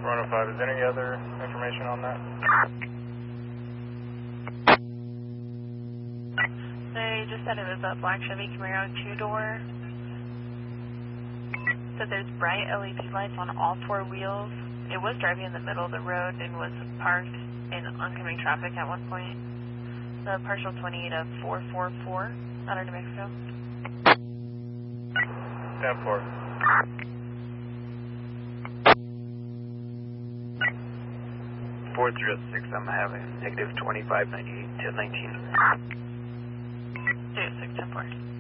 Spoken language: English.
105, is there any other information on that? They just said it was a black Chevy Camaro 2-door. Said there's bright LED lights on all 4 wheels. It was driving in the middle of the road and was parked in oncoming traffic at one point. The partial 28 of 444 out of New Mexico. 10-4. I'm having negative 2598 1019. 306 10-4.